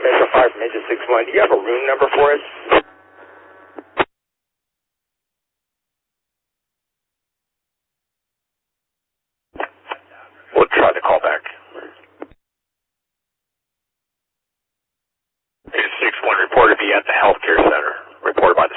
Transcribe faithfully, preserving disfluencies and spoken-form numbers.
Metro five from Engine six one. Do you have a room number for us? We'll try the call back. Engine six one reported to be at the healthcare center. Reported by the